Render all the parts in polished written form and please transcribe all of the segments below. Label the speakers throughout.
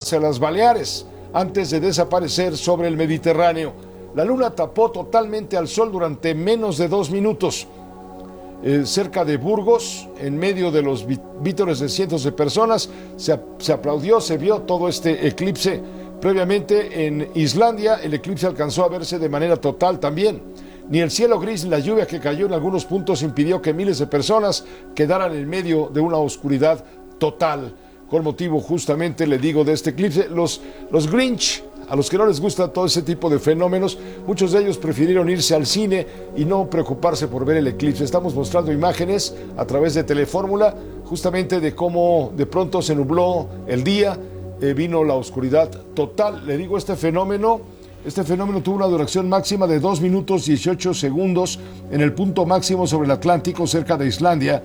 Speaker 1: hacia las Baleares, antes de desaparecer sobre el Mediterráneo. La luna tapó totalmente al sol durante menos de 2 minutos. Cerca de Burgos, en medio de los vítores de cientos de personas, se aplaudió, se vio todo este eclipse. Previamente en Islandia el eclipse alcanzó a verse de manera total también. Ni el cielo gris ni la lluvia que cayó en algunos puntos impidió que miles de personas quedaran en medio de una oscuridad total. Con motivo justamente, le digo, de este eclipse, los Grinch, a los que no les gusta todo ese tipo de fenómenos, muchos de ellos prefirieron irse al cine y no preocuparse por ver el eclipse. Estamos mostrando imágenes a través de Telefórmula, justamente de cómo de pronto se nubló el día, vino la oscuridad total. Le digo, este fenómeno tuvo una duración máxima de 2 minutos 18 segundos en el punto máximo sobre el Atlántico, cerca de Islandia.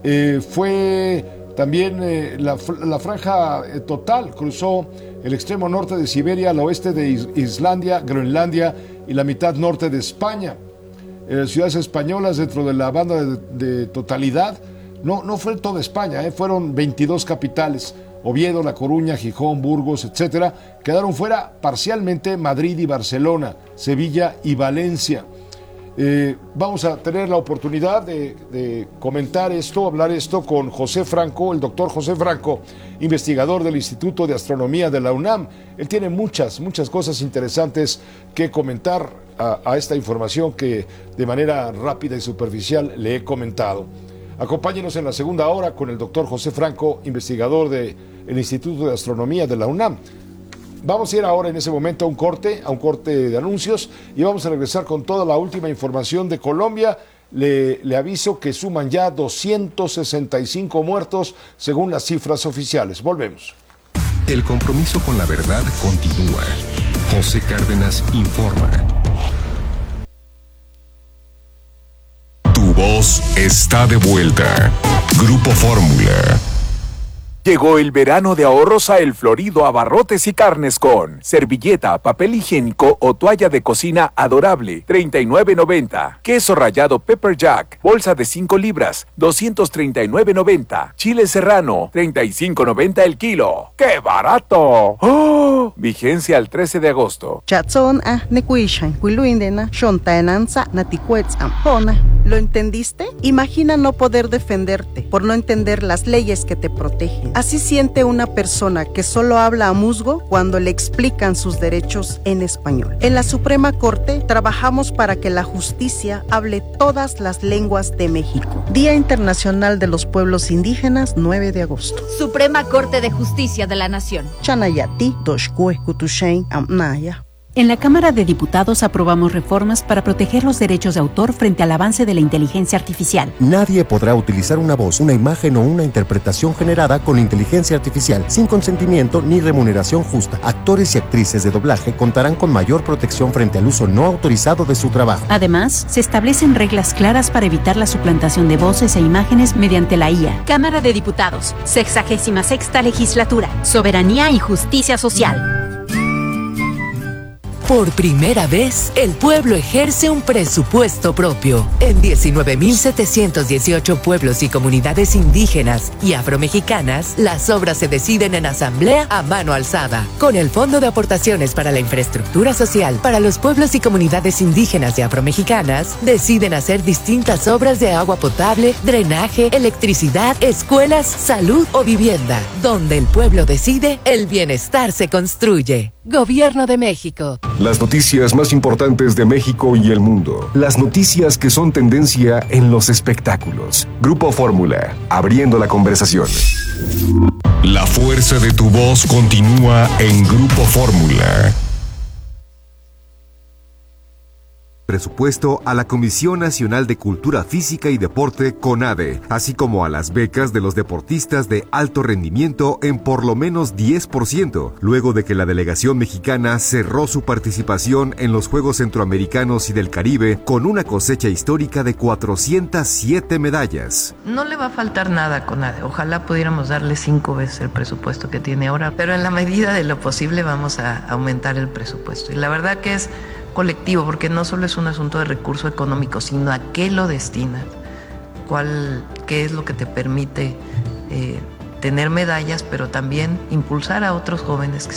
Speaker 1: Fue también la franja total, cruzó el extremo norte de Siberia, al oeste de Islandia, Groenlandia y la mitad norte de España. Ciudades españolas dentro de la banda de totalidad, no fue toda España, fueron 22 capitales. Oviedo, La Coruña, Gijón, Burgos, etcétera. Quedaron fuera parcialmente Madrid y Barcelona, Sevilla y Valencia. Vamos a tener la oportunidad de comentar esto, hablar esto con José Franco, el doctor José Franco, investigador del Instituto de Astronomía de la UNAM. Él tiene muchas cosas interesantes que comentar a esta información que de manera rápida y superficial le he comentado. Acompáñenos en la segunda hora con el doctor José Franco, investigador del Instituto de Astronomía de la UNAM. Vamos a ir ahora en ese momento a un corte de anuncios y vamos a regresar con toda la última información de Colombia. Le aviso que suman ya 265 muertos según las cifras oficiales. Volvemos.
Speaker 2: El compromiso con la verdad continúa. José Cárdenas informa. Tu voz está de vuelta. Grupo Fórmula.
Speaker 3: Llegó el verano de ahorros a El Florido Abarrotes y Carnes con servilleta, papel higiénico o toalla de cocina adorable, $39.90. Queso rallado Pepper Jack, bolsa de 5 libras, $239.90. Chile serrano, $35.90 el kilo. ¡Qué barato! ¡Oh! Vigencia al 13 de agosto.
Speaker 4: ¿Lo entendiste? Imagina no poder defenderte por no entender las leyes que te protegen. Así siente una persona que solo habla a musgo cuando le explican sus derechos en español. En la Suprema Corte trabajamos para que la justicia hable todas las lenguas de México. Día Internacional de los Pueblos Indígenas, 9 de agosto.
Speaker 5: Suprema Corte de Justicia de la Nación.
Speaker 4: Chanayati, Doshkue, Kutushain, Amnaya.
Speaker 6: En la Cámara de Diputados aprobamos reformas para proteger los derechos de autor frente al avance de la inteligencia artificial.
Speaker 7: Nadie podrá utilizar una voz, una imagen o una interpretación generada con inteligencia artificial sin consentimiento ni remuneración justa. Actores y actrices de doblaje contarán con mayor protección frente al uso no autorizado de su trabajo.
Speaker 6: Además, se establecen reglas claras para evitar la suplantación de voces e imágenes mediante la IA.
Speaker 5: Cámara de Diputados, 66ª Legislatura, Soberanía y Justicia Social.
Speaker 8: Por primera vez, el pueblo ejerce un presupuesto propio. En 19.718 pueblos y comunidades indígenas y afromexicanas, las obras se deciden en asamblea a mano alzada. Con el Fondo de Aportaciones para la Infraestructura Social para los pueblos y comunidades indígenas y afromexicanas, deciden hacer distintas obras de agua potable, drenaje, electricidad, escuelas, salud o vivienda. Donde el pueblo decide, el bienestar se construye. Gobierno de México.
Speaker 2: Las noticias más importantes de México y el mundo. Las noticias que son tendencia en los espectáculos. Grupo Fórmula, abriendo la conversación. La fuerza de tu voz continúa en Grupo Fórmula.
Speaker 9: Presupuesto a la Comisión Nacional de Cultura Física y Deporte, CONADE, así como a las becas de los deportistas de alto rendimiento en por lo menos 10%, luego de que la delegación mexicana cerró su participación en los Juegos Centroamericanos y del Caribe con una cosecha histórica de 407 medallas.
Speaker 10: No le va a faltar nada a CONADE, ojalá pudiéramos darle 5 veces el presupuesto que tiene ahora, pero en la medida de lo posible vamos a aumentar el presupuesto. Y la verdad que es colectivo, porque no solo es un asunto de recurso económico, sino a qué lo destinas, qué es lo que te permite tener medallas, pero también impulsar a otros jóvenes que